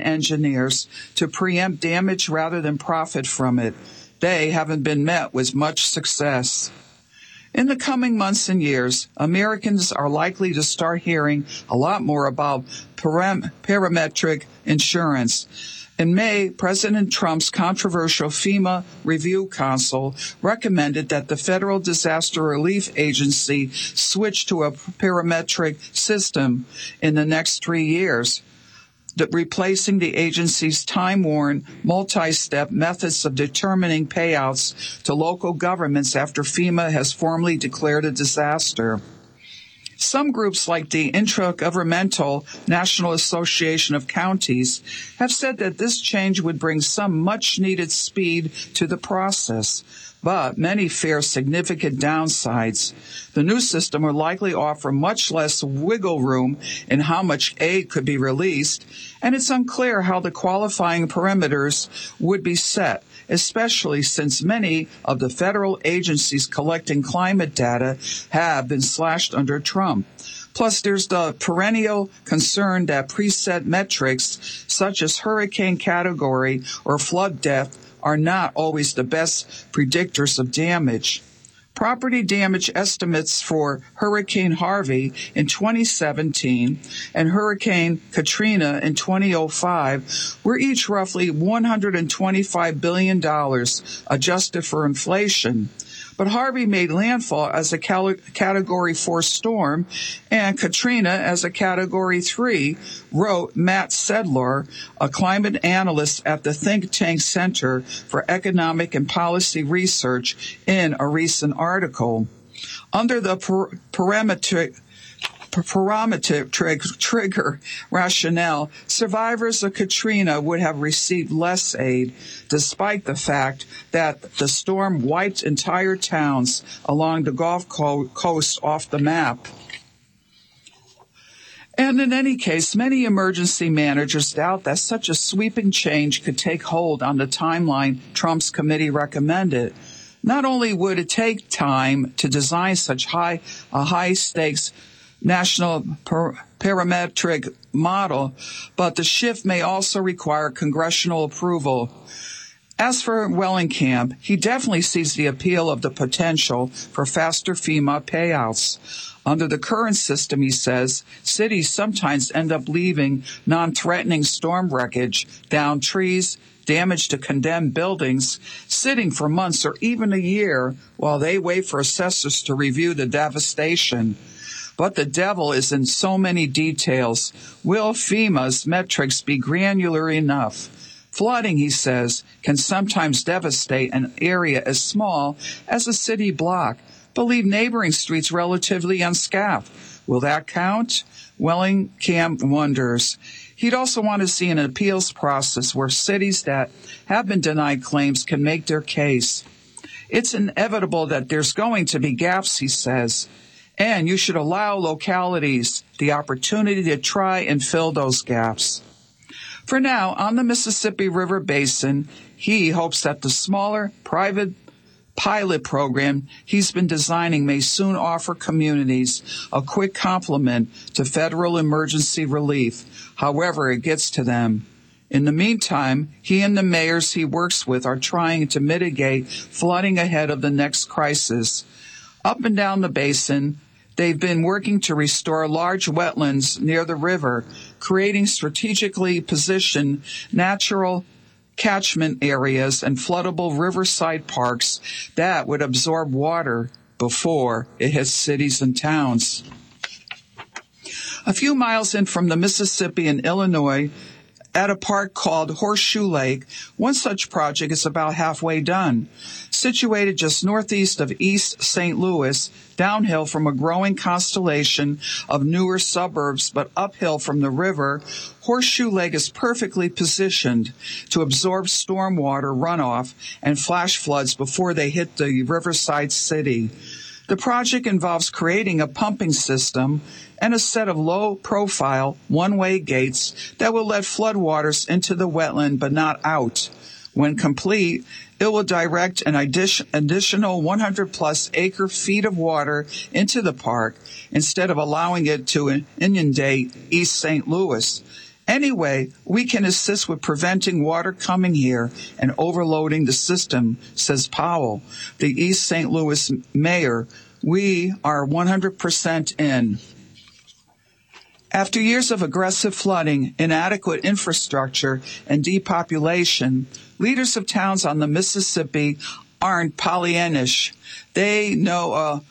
engineers to preempt damage rather than profit from it. They haven't been met with much success. In the coming months and years, Americans are likely to start hearing a lot more about parametric insurance. In May, President Trump's controversial FEMA Review Council recommended that the Federal Disaster Relief Agency switch to a parametric system in the next 3 years, replacing the agency's time-worn, multi-step methods of determining payouts to local governments after FEMA has formally declared a disaster. Some groups like the Intergovernmental National Association of Counties have said that this change would bring some much-needed speed to the process, but many fear significant downsides. The new system will likely offer much less wiggle room in how much aid could be released, and it's unclear how the qualifying parameters would be set, especially since many of the federal agencies collecting climate data have been slashed under Trump. Plus, there's the perennial concern that preset metrics such as hurricane category or flood depth are not always the best predictors of damage. Property damage estimates for Hurricane Harvey in 2017 and Hurricane Katrina in 2005 were each roughly $125 billion adjusted for inflation. But Harvey made landfall as a Category 4 storm and Katrina as a Category 3, wrote Matt Sedlar, a climate analyst at the think tank Center for Economic and Policy Research, in a recent article. Under the parametric trigger rationale, survivors of Katrina would have received less aid, despite the fact that the storm wiped entire towns along the Gulf Coast off the map. And in any case, many emergency managers doubt that such a sweeping change could take hold on the timeline Trump's committee recommended. Not only would it take time to design such high-stakes national parametric model, but the shift may also require congressional approval. As for Wellenkamp, he definitely sees the appeal of the potential for faster FEMA payouts. Under the current system, he says, cities sometimes end up leaving non-threatening storm wreckage, downed trees, damage to condemned buildings, sitting for months or even a year while they wait for assessors to review the devastation. But the devil is in so many details. Will FEMA's metrics be granular enough? Flooding, he says, can sometimes devastate an area as small as a city block, but leave neighboring streets relatively unscathed. Will that count? Wellenkamp wonders. He'd also want to see an appeals process where cities that have been denied claims can make their case. It's inevitable that there's going to be gaps, he says, and you should allow localities the opportunity to try and fill those gaps. For now, on the Mississippi River Basin, he hopes that the smaller private pilot program he's been designing may soon offer communities a quick complement to federal emergency relief, however it gets to them. In the meantime, he and the mayors he works with are trying to mitigate flooding ahead of the next crisis. Up and down the basin, they've been working to restore large wetlands near the river, creating strategically positioned natural catchment areas and floodable riverside parks that would absorb water before it hits cities and towns. A few miles in from the Mississippi and Illinois, at a park called Horseshoe Lake, one such project is about halfway done. Situated just northeast of East St. Louis, downhill from a growing constellation of newer suburbs but uphill from the river, Horseshoe Lake is perfectly positioned to absorb stormwater runoff and flash floods before they hit the riverside city. The project involves creating a pumping system and a set of low-profile one-way gates that will let floodwaters into the wetland but not out. When complete, it will direct an additional 100-plus acre-feet of water into the park instead of allowing it to inundate East St. Louis. Anyway, we can assist with preventing water coming here and overloading the system, says Powell, the East St. Louis mayor. We are 100% in. After years of aggressive flooding, inadequate infrastructure, and depopulation, leaders of towns on the Mississippi aren't Pollyannish. They know a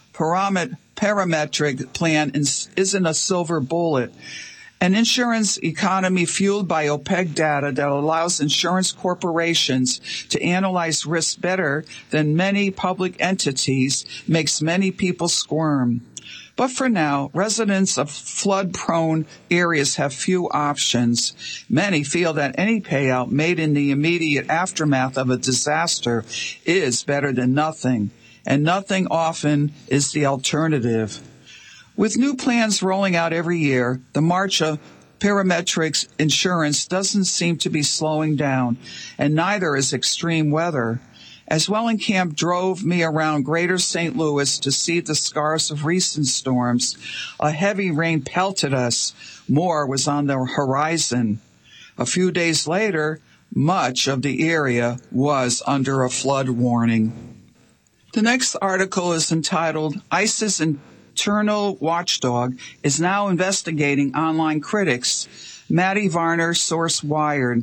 parametric plan isn't a silver bullet. An insurance economy fueled by OPEC data that allows insurance corporations to analyze risk better than many public entities makes many people squirm. But for now, residents of flood-prone areas have few options. Many feel that any payout made in the immediate aftermath of a disaster is better than nothing, and nothing often is the alternative. With new plans rolling out every year, the march of parametric insurance doesn't seem to be slowing down, and neither is extreme weather. As Wellenkamp drove me around greater St. Louis to see the scars of recent storms, a heavy rain pelted us. More was on the horizon. A few days later, much of the area was under a flood warning. The next article is entitled, ICE's Internal Watchdog is Now Investigating Online Critics. Maddie Varner, source Wired.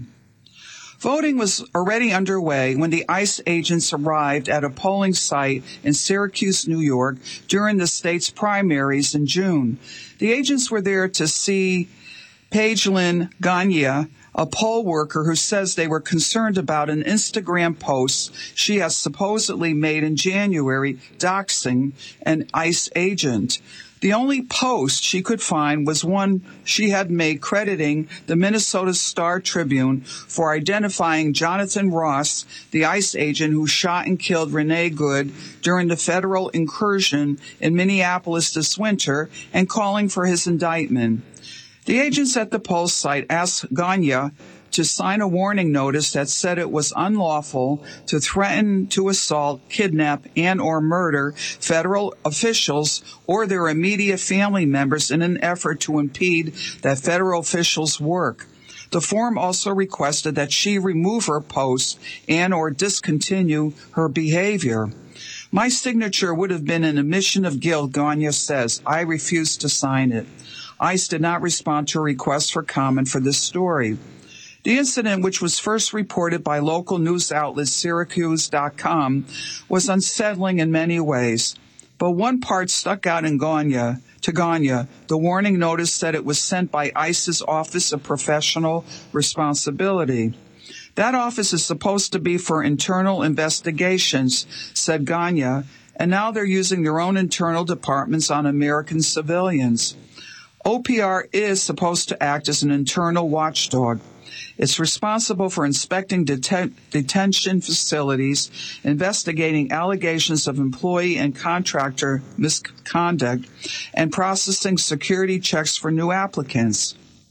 Voting was already underway when the ICE agents arrived at a polling site in Syracuse, New York, during the state's primaries in June. The agents were there to see Paige-Lynn Gagne, a poll worker who says they were concerned about an Instagram post she has supposedly made in January doxing an ICE agent. The only post she could find was one she had made crediting the Minnesota Star-Tribune for identifying Jonathan Ross, the ICE agent who shot and killed Renee Good during the federal incursion in Minneapolis this winter, and calling for his indictment. The agents at the poll site asked Gagne to sign a warning notice that said it was unlawful to threaten to assault, kidnap, and or murder federal officials or their immediate family members in an effort to impede that federal officials' work. The form also requested that she remove her post and or discontinue her behavior. My signature would have been an admission of guilt, Gagne says. I refused to sign it. ICE did not respond to a request for comment for this story. The incident, which was first reported by local news outlet Syracuse.com, was unsettling in many ways. But one part stuck out in Gagne. The warning notice said it was sent by ICE's Office of Professional Responsibility. That office is supposed to be for internal investigations, said Gagne, and now they're using their own internal departments on American civilians. OPR is supposed to act as an internal watchdog. It's responsible for inspecting detention facilities, investigating allegations of employee and contractor misconduct, and processing security checks for new applicants.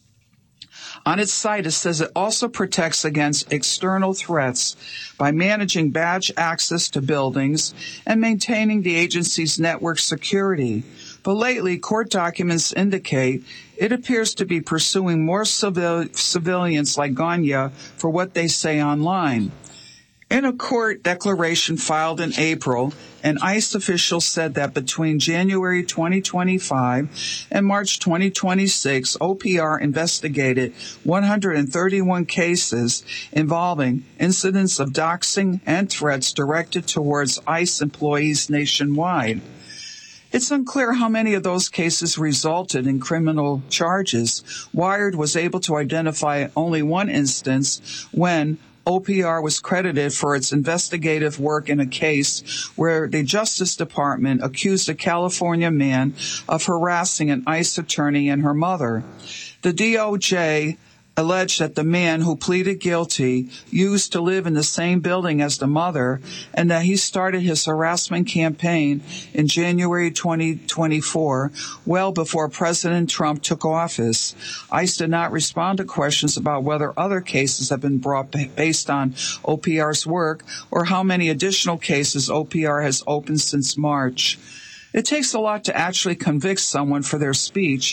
On its site, it says it also protects against external threats by managing badge access to buildings and maintaining the agency's network security. But lately, court documents indicate it appears to be pursuing more civilians like Gagne for what they say online. In a court declaration filed in April, an ICE official said that between January 2025 and March 2026, OPR investigated 131 cases involving incidents of doxing and threats directed towards ICE employees nationwide. It's unclear how many of those cases resulted in criminal charges. Wired was able to identify only one instance when OPR was credited for its investigative work in a case where the Justice Department accused a California man of harassing an ICE attorney and her mother. The DOJ alleged that the man who pleaded guilty used to live in the same building as the mother and that he started his harassment campaign in January 2024, well before President Trump took office. ICE did not respond to questions about whether other cases have been brought based on OPR's work or how many additional cases OPR has opened since March. It takes a lot to actually convict someone for their speech.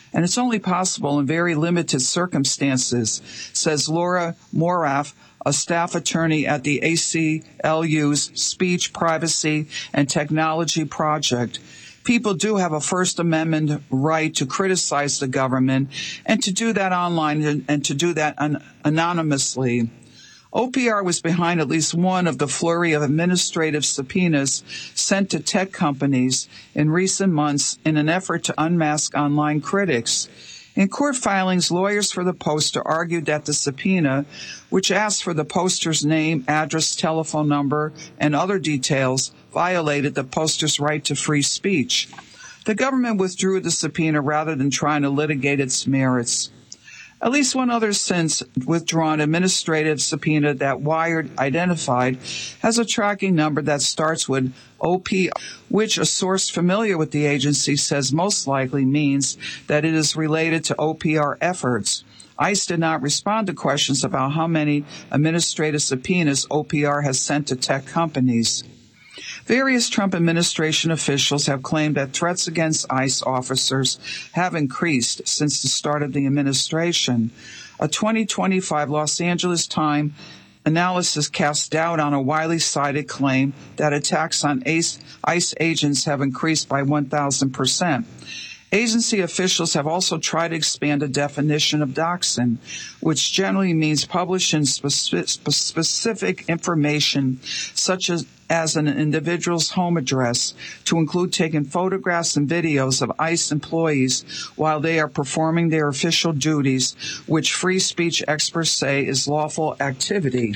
and it's only possible in very limited circumstances, says Laura Moraff, a staff attorney at the ACLU's Speech, Privacy, and Technology Project. People do have a First Amendment right to criticize the government and to do that online and to do that anonymously. OPR was behind at least one of the flurry of administrative subpoenas sent to tech companies in recent months in an effort to unmask online critics. In court filings, lawyers for the poster argued that the subpoena, which asked for the poster's name, address, telephone number, and other details, violated the poster's right to free speech. The government withdrew the subpoena rather than trying to litigate its merits. At least one other since withdrawn administrative subpoena that Wired identified has a tracking number that starts with OP, which a source familiar with the agency says most likely means that it is related to OPR efforts. ICE did not respond to questions about how many administrative subpoenas OPR has sent to tech companies. Various Trump administration officials have claimed that threats against ICE officers have increased since the start of the administration. A 2025 Los Angeles Times analysis casts doubt on a widely cited claim that attacks on ICE agents have increased by 1,000%. Agency officials have also tried to expand the definition of doxing, which generally means publishing specific information such as an individual's home address, to include taking photographs and videos of ICE employees while they are performing their official duties, which free speech experts say is lawful activity.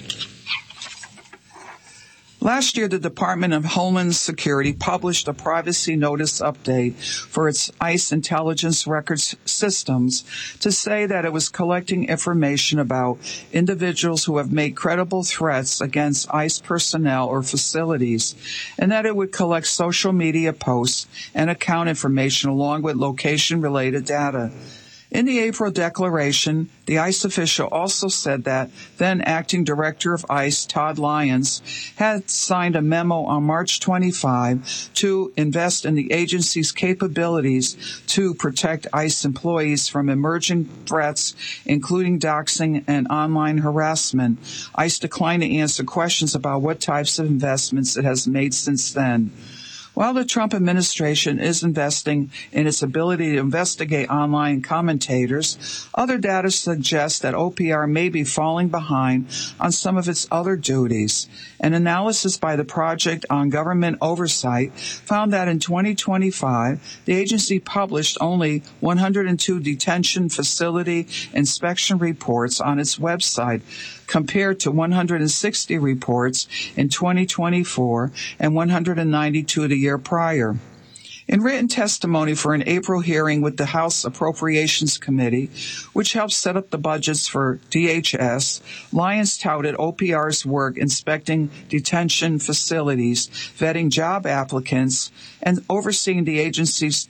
Last year, the Department of Homeland Security published a privacy notice update for its ICE intelligence records systems to say that it was collecting information about individuals who have made credible threats against ICE personnel or facilities, and that it would collect social media posts and account information along with location-related data. In the April declaration, the ICE official also said that then acting director of ICE, Todd Lyons, had signed a memo on March 25 to invest in the agency's capabilities to protect ICE employees from emerging threats, including doxing and online harassment. ICE declined to answer questions about what types of investments it has made since then. While the Trump administration is investing in its ability to investigate online commentators, other data suggests that OPR may be falling behind on some of its other duties. An analysis by the Project on Government Oversight found that in 2025, the agency published only 102 detention facility inspection reports on its website, compared to 160 reports in 2024 and 192 the year prior. In written testimony for an April hearing with the House Appropriations Committee, which helps set up the budgets for DHS, Lyons touted OPR's work inspecting detention facilities, vetting job applicants, and overseeing the agency's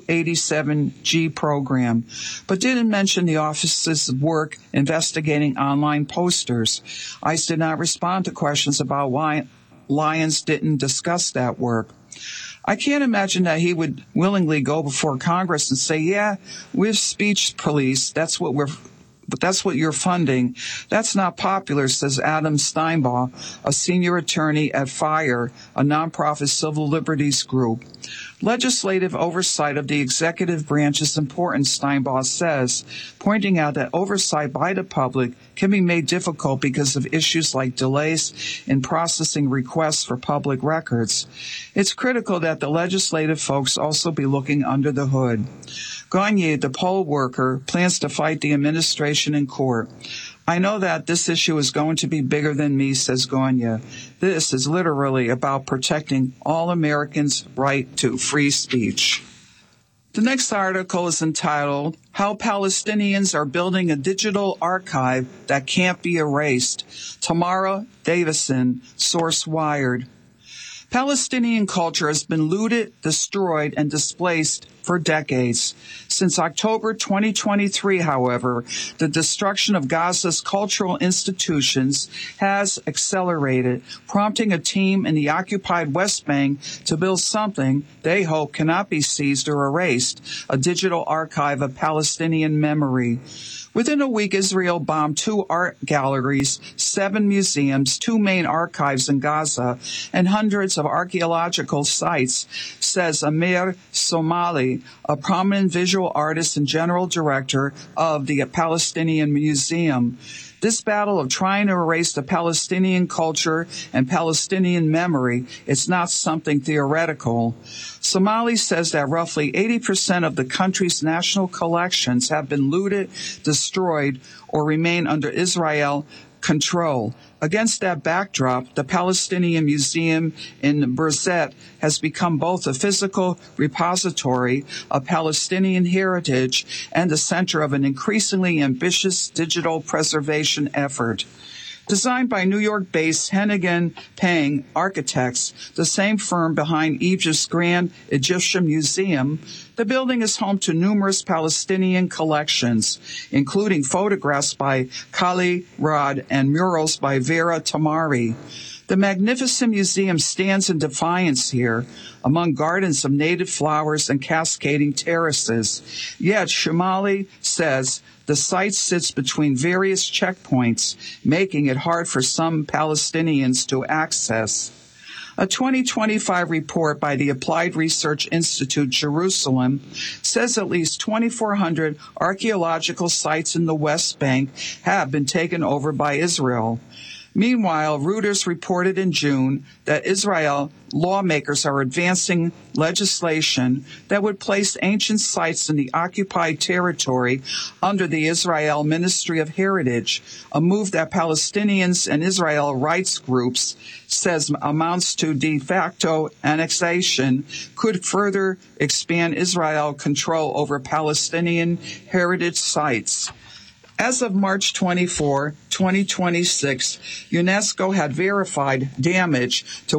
287G program, but didn't mention the office's work investigating online posters. ICE did not respond to questions about why Lyons didn't discuss that work. I can't imagine that he would willingly go before Congress and say, yeah, we're speech police. That's what you're funding. That's not popular, says Adam Steinbaugh, a senior attorney at FIRE, a nonprofit civil liberties group. Legislative oversight of the executive branch is important, Steinbaugh says, pointing out that oversight by the public can be made difficult because of issues like delays in processing requests for public records. It's critical that the legislative folks also be looking under the hood. Gagne, the poll worker, plans to fight the administration in court. I know that this issue is going to be bigger than me, says Gagne. This is literally about protecting all Americans' right to free speech. The next article is entitled, How Palestinians Are Building a Digital Archive That Can't Be Erased. Tamara Davison, source Wired. Palestinian culture has been looted, destroyed, and displaced for decades. Since October 2023, however, the destruction of Gaza's cultural institutions has accelerated, prompting a team in the occupied West Bank to build something they hope cannot be seized or erased, a digital archive of Palestinian memory. Within a week, Israel bombed 2 art galleries, 7 museums, 2 main archives in Gaza, and hundreds of archaeological sites, says Amir Somali, a prominent visual artist and general director of the Palestinian Museum. This battle of trying to erase the Palestinian culture and Palestinian memory is not something theoretical. Somali says that roughly 80% of the country's national collections have been looted, destroyed, or remain under Israel control. Against that backdrop, the Palestinian Museum in Birzeit has become both a physical repository of Palestinian heritage and the center of an increasingly ambitious digital preservation effort. Designed by New York-based Hennigan Pang Architects, the same firm behind Egypt's Grand Egyptian Museum, the building is home to numerous Palestinian collections, including photographs by Kali Rad and murals by Vera Tamari. The magnificent museum stands in defiance here, among gardens of native flowers and cascading terraces. Yet, Somali says, the site sits between various checkpoints, making it hard for some Palestinians to access. A 2025 report by the Applied Research Institute Jerusalem says at least 2,400 archaeological sites in the West Bank have been taken over by Israel. Meanwhile, Reuters reported in June that Israel lawmakers are advancing legislation that would place ancient sites in the occupied territory under the Israel Ministry of Heritage, a move that Palestinians and Israel rights groups says amounts to de facto annexation, could further expand Israel control over Palestinian heritage sites. As of March 24, 2026, UNESCO had verified damage to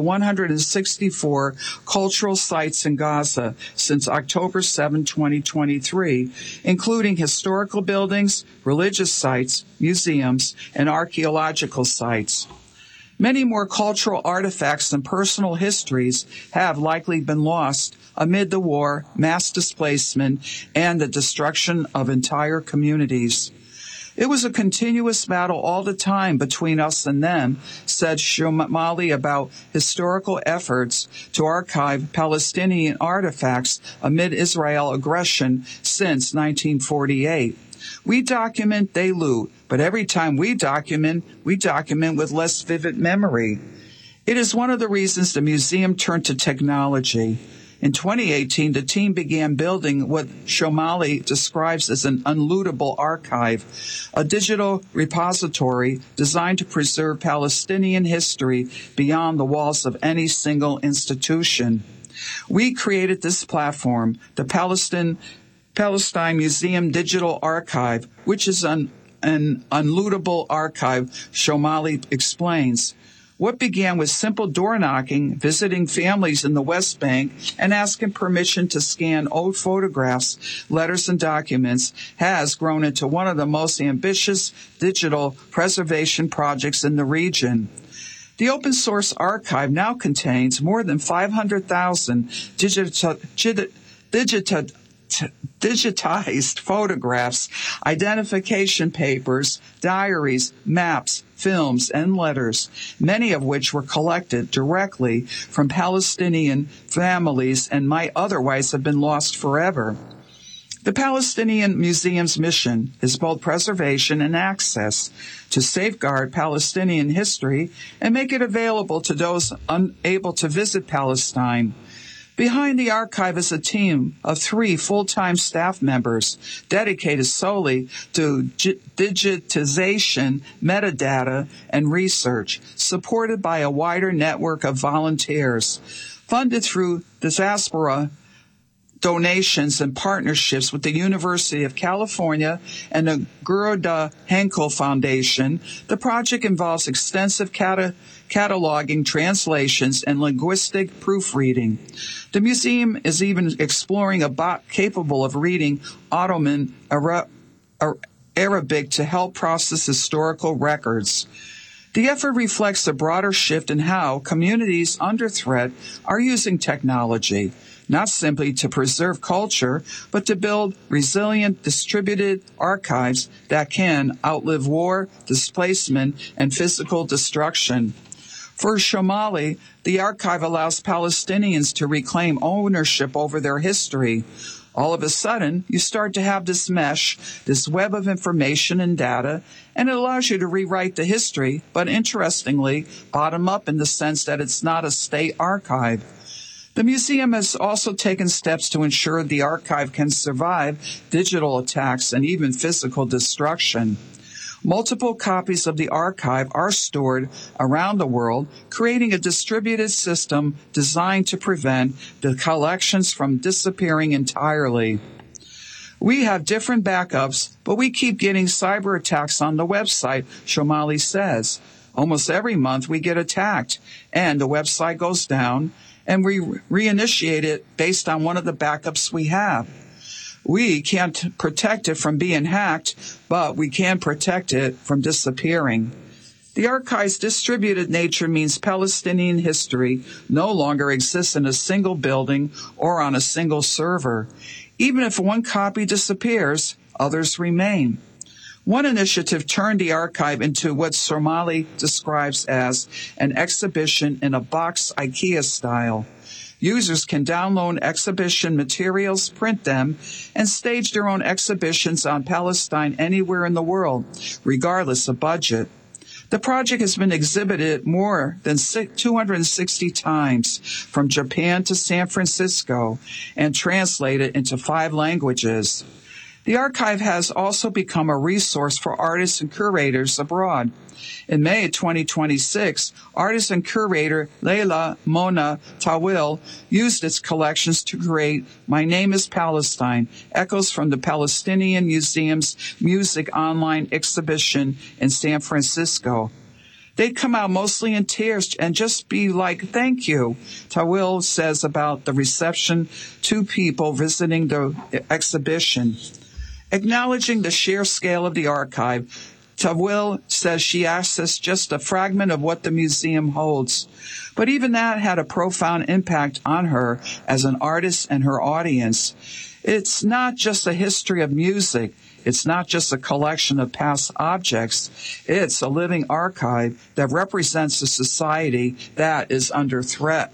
164 cultural sites in Gaza since October 7, 2023, including historical buildings, religious sites, museums, and archaeological sites. Many more cultural artifacts and personal histories have likely been lost amid the war, mass displacement, and the destruction of entire communities. It was a continuous battle all the time between us and them, said Somali about historical efforts to archive Palestinian artifacts amid Israel aggression since 1948. We document, they loot, but every time we document with less vivid memory. It is one of the reasons the museum turned to technology. In 2018, the team began building what Somali describes as an unlootable archive, a digital repository designed to preserve Palestinian history beyond the walls of any single institution. We created this platform, the Palestine Museum Digital Archive, which is an unlootable archive, Somali explains. What began with simple door knocking, visiting families in the West Bank, and asking permission to scan old photographs, letters, and documents has grown into one of the most ambitious digital preservation projects in the region. The open source archive now contains more than 500,000 digitized photographs, identification papers, diaries, maps, films, and letters, many of which were collected directly from Palestinian families and might otherwise have been lost forever. The Palestinian Museum's mission is both preservation and access to safeguard Palestinian history and make it available to those unable to visit Palestine. Behind the archive is a team of 3 full-time staff members dedicated solely to digitization, metadata, and research, supported by a wider network of volunteers. Funded through diaspora donations and partnerships with the University of California and the Guru Henkel Foundation, the project involves extensive cataloging, translations, and linguistic proofreading. The museum is even exploring a bot capable of reading Ottoman Arabic to help process historical records. The effort reflects a broader shift in how communities under threat are using technology, not simply to preserve culture, but to build resilient, distributed archives that can outlive war, displacement, and physical destruction. For Shomali, the archive allows Palestinians to reclaim ownership over their history. All of a sudden, you start to have this mesh, this web of information and data, and it allows you to rewrite the history, but interestingly, bottom up in the sense that it's not a state archive. The museum has also taken steps to ensure the archive can survive digital attacks and even physical destruction. Multiple copies of the archive are stored around the world, creating a distributed system designed to prevent the collections from disappearing entirely. We have different backups, but we keep getting cyber attacks on the website, Shomali says. Almost every month we get attacked, and the website goes down, and we reinitiate it based on one of the backups we have. We can't protect it from being hacked, but we can protect it from disappearing. The archive's distributed nature means Palestinian history no longer exists in a single building or on a single server. Even if one copy disappears, others remain. One initiative turned the archive into what Shomali describes as an exhibition in a box IKEA style. Users can download exhibition materials, print them, and stage their own exhibitions on Palestine anywhere in the world, regardless of budget. The project has been exhibited more than 260 times from Japan to San Francisco and translated into 5 languages. The archive has also become a resource for artists and curators abroad. In May 2026, artist and curator Leila Mona Tawil used its collections to create My Name is Palestine, Echoes from the Palestinian Museum's Music Online exhibition in San Francisco. They'd come out mostly in tears and just be like, thank you, Tawil says about the reception to people visiting the exhibition. Acknowledging the sheer scale of the archive, Tawil says she accessed just a fragment of what the museum holds. But even that had a profound impact on her as an artist and her audience. It's not just a history of music. It's not just a collection of past objects. It's a living archive that represents a society that is under threat.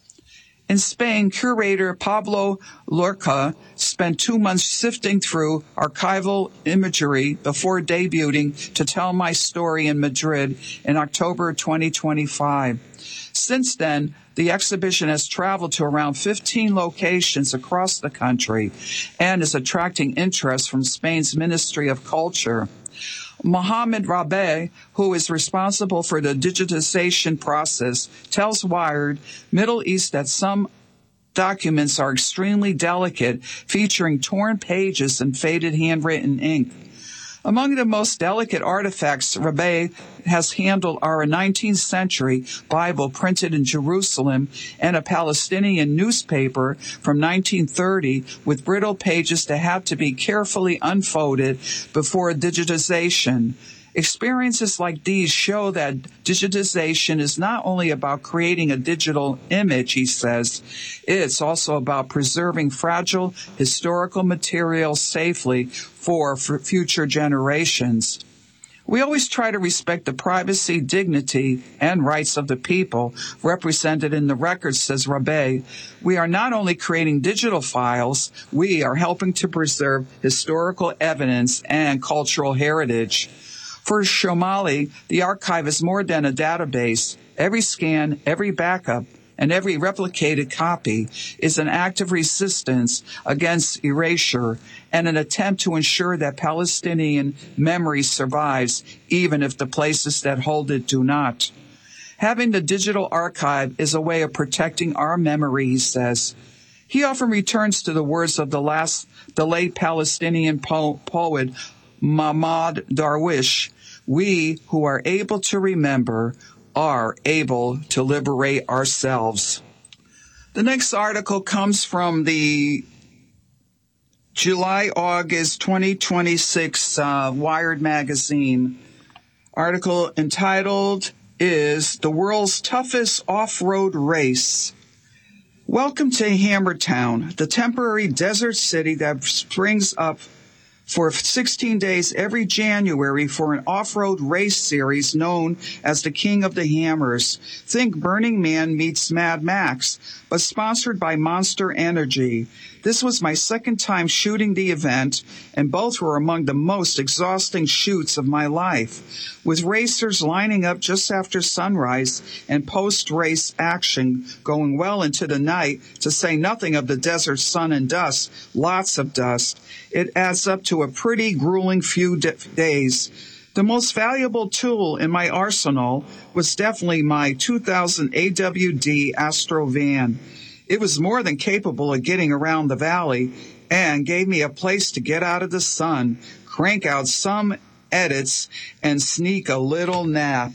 In Spain, curator Pablo Lorca spent 2 months sifting through archival imagery before debuting To Tell My Story in Madrid in October 2025. Since then, the exhibition has traveled to around 15 locations across the country and is attracting interest from Spain's Ministry of Culture. Mohamed Rabe, who is responsible for the digitization process, tells Wired Middle East that some documents are extremely delicate, featuring torn pages and faded handwritten ink. Among the most delicate artifacts Rabe has handled are a 19th century Bible printed in Jerusalem and a Palestinian newspaper from 1930 with brittle pages that have to be carefully unfolded before digitization. Experiences like these show that digitization is not only about creating a digital image, he says, it's also about preserving fragile historical material safely for future generations. We always try to respect the privacy, dignity, and rights of the people represented in the records, says Rabe. We are not only creating digital files, we are helping to preserve historical evidence and cultural heritage. For Shomali, the archive is more than a database. Every scan, every backup, and every replicated copy is an act of resistance against erasure and an attempt to ensure that Palestinian memory survives, even if the places that hold it do not. Having the digital archive is a way of protecting our memory, he says. He often returns to the words of the late Palestinian poet Mahmoud Darwish, "We who are able to remember are able to liberate ourselves." The next article comes from the July-August 2026 Wired magazine. Article entitled is "The World's Toughest Off-Road Race." Welcome to Hammertown, the temporary desert city that springs up for 16 days every January for an off-road race series known as the King of the Hammers. Think Burning Man meets Mad Max, but sponsored by Monster Energy. This was my second time shooting the event, and both were among the most exhausting shoots of my life. With racers lining up just after sunrise and post-race action going well into the night, to say nothing of the desert sun and dust, lots of dust, it adds up to a pretty grueling few days. The most valuable tool in my arsenal was definitely my 2000 AWD Astro van. It was more than capable of getting around the valley and gave me a place to get out of the sun, crank out some edits, and sneak a little nap.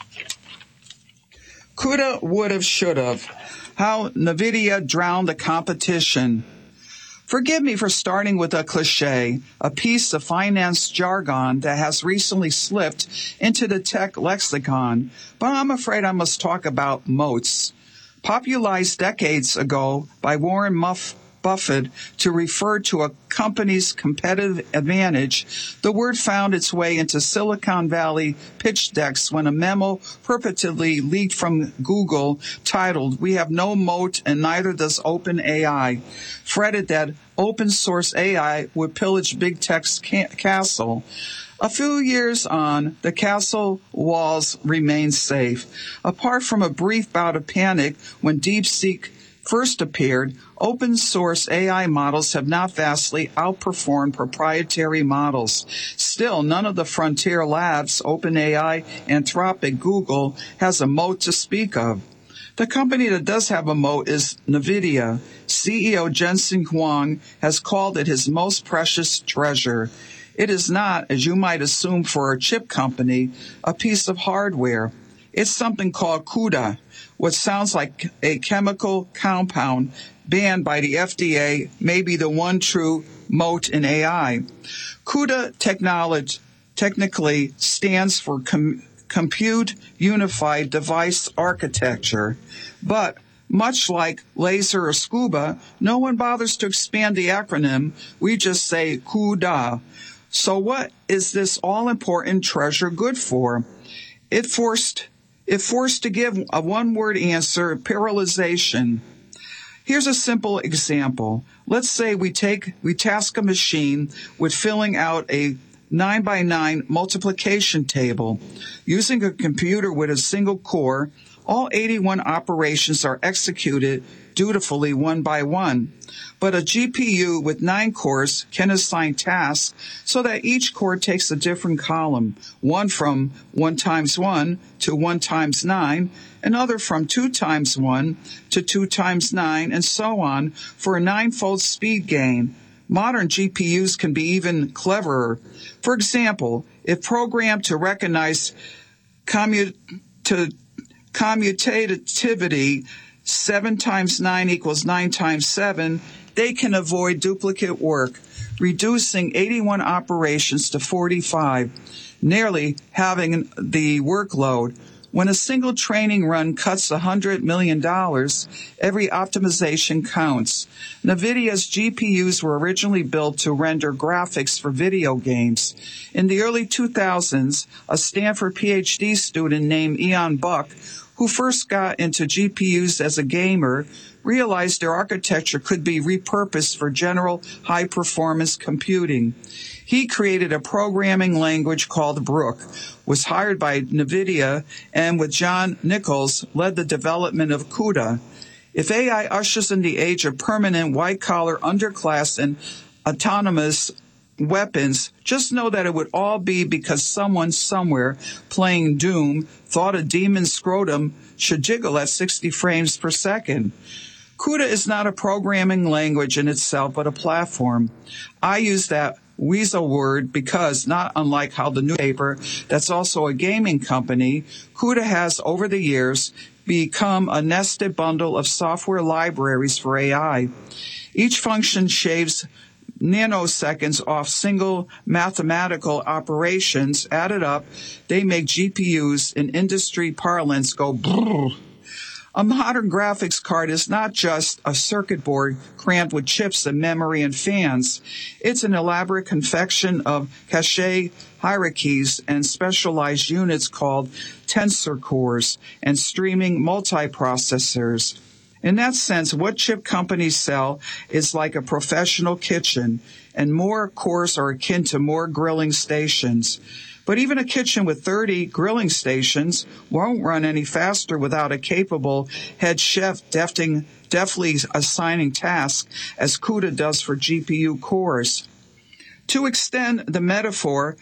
Coulda, woulda, shoulda. How NVIDIA drowned the competition. Forgive me for starting with a cliche, a piece of finance jargon that has recently slipped into the tech lexicon, but I'm afraid I must talk about moats. Popularized decades ago by Warren Buffett to refer to a company's competitive advantage, the word found its way into Silicon Valley pitch decks when a memo purportedly leaked from Google titled, "We have no moat and neither does OpenAI," fretted that open source AI would pillage big tech's castle. A few years on, the castle walls remain safe. Apart from a brief bout of panic when DeepSeek first appeared, open source AI models have not vastly outperformed proprietary models. Still, none of the frontier labs, OpenAI, Anthropic, Google, has a moat to speak of. The company that does have a moat is NVIDIA. CEO Jensen Huang has called it his most precious treasure. It is not, as you might assume for a chip company, a piece of hardware. It's something called CUDA, what sounds like a chemical compound banned by the FDA, may be the one true moat in AI. CUDA technically stands for Compute Unified Device Architecture, but much like laser or scuba, no one bothers to expand the acronym. We just say CUDA. So what is this all-important treasure good for? If forced to give a one-word answer, parallelization. Here's a simple example. Let's say we task a machine with filling out a 9x9 multiplication table. Using a computer with a single core, all 81 operations are executed dutifully one by one. But a GPU with 9 cores can assign tasks so that each core takes a different column, one from 1 times 1 to 1 times 9, another from 2 times 1 to 2 times 9, and so on for a 9-fold speed gain. Modern GPUs can be even cleverer. For example, if programmed to recognize commutativity 7 times 9 equals 9 times 7, they can avoid duplicate work, reducing 81 operations to 45, nearly having the workload. When a single training run cuts $100 million, every optimization counts. NVIDIA's GPUs were originally built to render graphics for video games. In the early 2000s, a Stanford PhD student named Ian Buck, who first got into GPUs as a gamer, realized their architecture could be repurposed for general high-performance computing. He created a programming language called Brook, was hired by NVIDIA, and with John Nichols, led the development of CUDA. If AI ushers in the age of permanent white-collar underclass and autonomous weapons, just know that it would all be because someone somewhere playing Doom thought a demon scrotum should jiggle at 60 frames per second. CUDA is not a programming language in itself, but a platform. I use that weasel word because, not unlike how the newspaper, that's also a gaming company, CUDA has over the years become a nested bundle of software libraries for AI. Each function shaves nanoseconds off single mathematical operations. Added up, they make GPUs in industry parlance go brrr. A modern graphics card is not just a circuit board crammed with chips and memory and fans. It's an elaborate confection of cache hierarchies and specialized units called tensor cores and streaming multiprocessors. In that sense, what chip companies sell is like a professional kitchen, and more cores are akin to more grilling stations. But even a kitchen with 30 grilling stations won't run any faster without a capable head chef deftly assigning tasks as CUDA does for GPU cores. To extend the metaphor,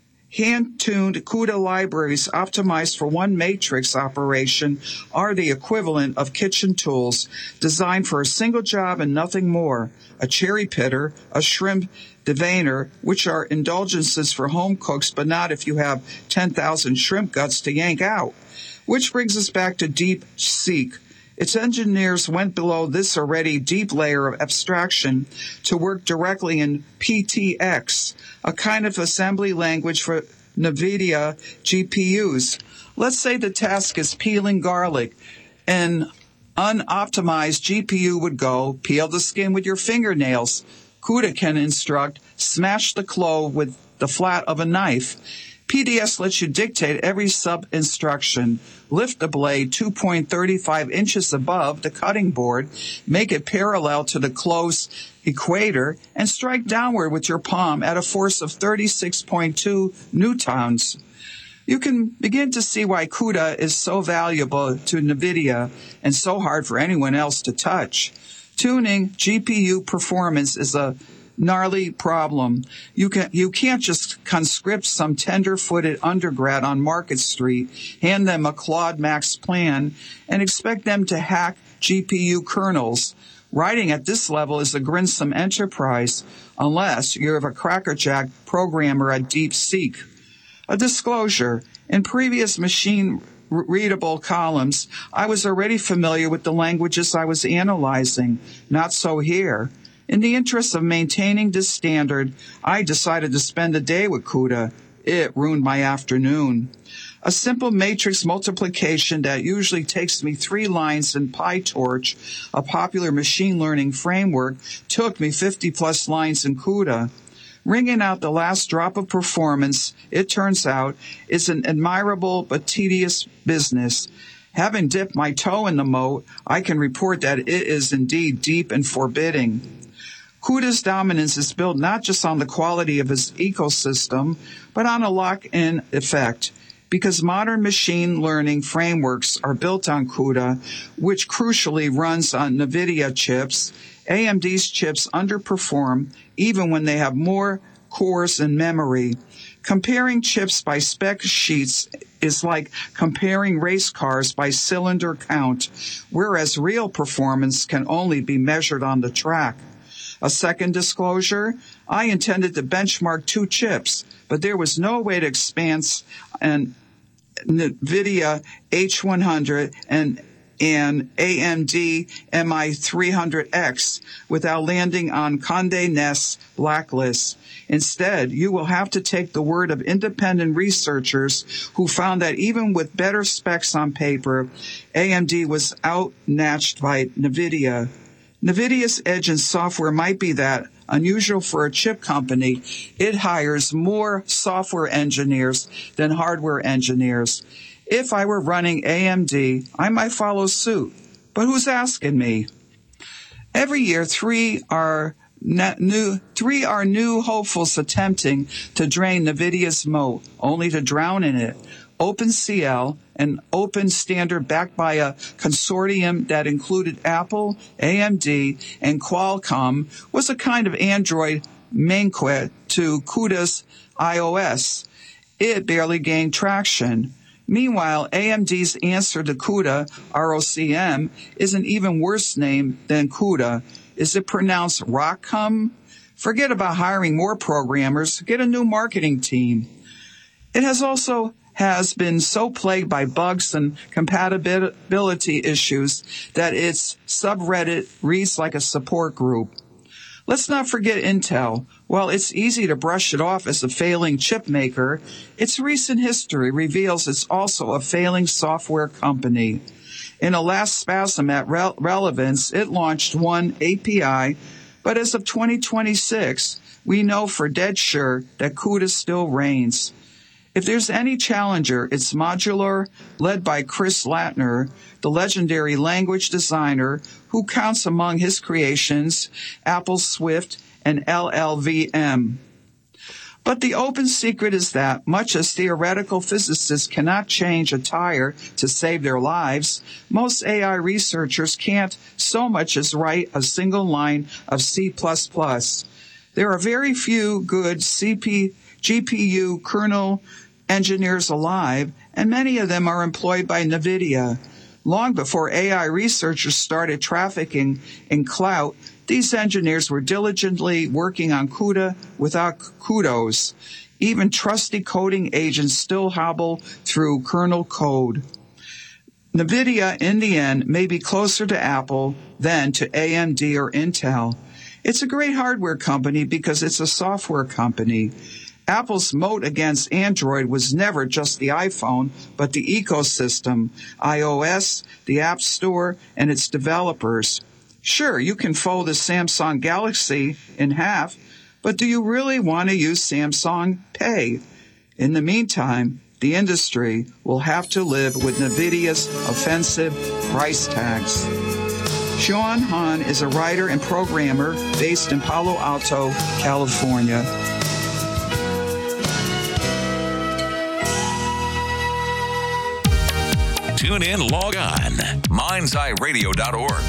hand-tuned CUDA libraries optimized for one matrix operation are the equivalent of kitchen tools designed for a single job and nothing more. A cherry pitter, a shrimp deveiner, which are indulgences for home cooks, but not if you have 10,000 shrimp guts to yank out. Which brings us back to DeepSeek. Its engineers went below this already deep layer of abstraction to work directly in PTX, a kind of assembly language for NVIDIA GPUs. Let's say the task is peeling garlic. An unoptimized GPU would go, peel the skin with your fingernails. CUDA can instruct, smash the clove with the flat of a knife. PDS lets you dictate every sub-instruction. Lift the blade 2.35 inches above the cutting board, make it parallel to the clove's equator, and strike downward with your palm at a force of 36.2 newtons. You can begin to see why CUDA is so valuable to NVIDIA and so hard for anyone else to touch. Tuning GPU performance is a gnarly problem. You can't just conscript some tender-footed undergrad on Market Street, hand them a Claude Max plan, and expect them to hack GPU kernels. Writing at this level is a grinsome enterprise, unless you're a crackerjack programmer at DeepSeek. A disclosure. In previous machine-readable columns, I was already familiar with the languages I was analyzing. Not so here. In the interest of maintaining this standard, I decided to spend a day with CUDA. It ruined my afternoon. A simple matrix multiplication that usually takes me 3 lines in PyTorch, a popular machine learning framework, took me 50-plus lines in CUDA. Wringing out the last drop of performance, it turns out, is an admirable but tedious business. Having dipped my toe in the moat, I can report that it is indeed deep and forbidding. CUDA's dominance is built not just on the quality of its ecosystem, but on a lock-in effect. Because modern machine learning frameworks are built on CUDA, which crucially runs on NVIDIA chips, AMD's chips underperform even when they have more cores and memory. Comparing chips by spec sheets is like comparing race cars by cylinder count, whereas real performance can only be measured on the track. A second disclosure, I intended to benchmark 2 chips, but there was no way to expand an NVIDIA H100 and an AMD MI300X without landing on Condé Nast's blacklist. Instead, you will have to take the word of independent researchers who found that even with better specs on paper, AMD was outmatched by NVIDIA. NVIDIA's edge in software might be that, unusual for a chip company, it hires more software engineers than hardware engineers. If I were running AMD, I might follow suit. But who's asking me? Every year, three are new hopefuls attempting to drain NVIDIA's moat, only to drown in it. OpenCL, an open standard backed by a consortium that included Apple, AMD, and Qualcomm, was a kind of Android mainquet to CUDA's iOS. It barely gained traction. Meanwhile, AMD's answer to CUDA, ROCM, is an even worse name than CUDA. Is it pronounced ROCM? Forget about hiring more programmers. Get a new marketing team. It has been so plagued by bugs and compatibility issues that its subreddit reads like a support group. Let's not forget Intel. While it's easy to brush it off as a failing chip maker, its recent history reveals it's also a failing software company. In a last spasm at relevance, it launched one API, but as of 2026, we know for dead sure that CUDA still reigns. If there's any challenger, it's Modular, led by Chris Lattner, the legendary language designer who counts among his creations Apple's Swift and LLVM. But the open secret is that, much as theoretical physicists cannot change a tire to save their lives, most AI researchers can't so much as write a single line of C++. There are very few good GPU kernel engineers alive, and many of them are employed by NVIDIA. Long before AI researchers started trafficking in clout, these engineers were diligently working on CUDA without kudos. Even trusty coding agents still hobble through kernel code. NVIDIA, in the end, may be closer to Apple than to AMD or Intel. It's a great hardware company because it's a software company. Apple's moat against Android was never just the iPhone, but the ecosystem, iOS, the App Store, and its developers. Sure, you can fold the Samsung Galaxy in half, but do you really want to use Samsung Pay? In the meantime, the industry will have to live with NVIDIA's offensive price tags. Sean Han is a writer and programmer based in Palo Alto, California. Tune in, log on, mindseyeradio.org.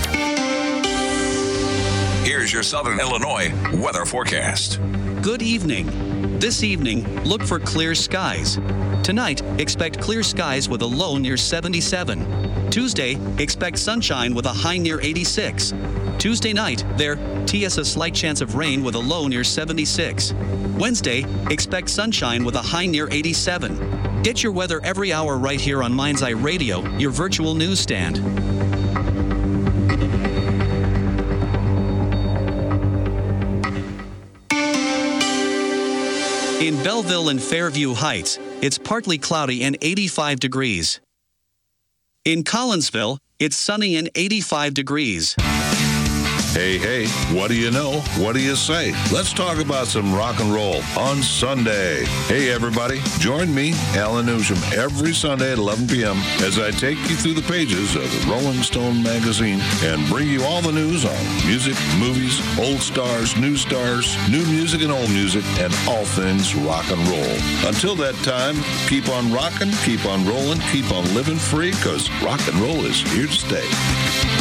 Here's your Southern Illinois weather forecast. Good evening. This evening, look for clear skies. Tonight, expect clear skies with a low near 77. Tuesday, expect sunshine with a high near 86. Tuesday night, there, TS a slight chance of rain with a low near 76. Wednesday, expect sunshine with a high near 87. Get your weather every hour right here on Mind's Eye Radio, your virtual newsstand. In Belleville and Fairview Heights, it's partly cloudy and 85 degrees. In Collinsville, it's sunny and 85 degrees. Hey, what do you know? What do you say? Let's talk about some rock and roll on Sunday. Hey, everybody, join me, Alan Newsham, every Sunday at 11 p.m. as I take you through the pages of the Rolling Stone magazine and bring you all the news on music, movies, old stars, new music and old music, and all things rock and roll. Until that time, keep on rocking, keep on rolling, keep on living free, because rock and roll is here to stay.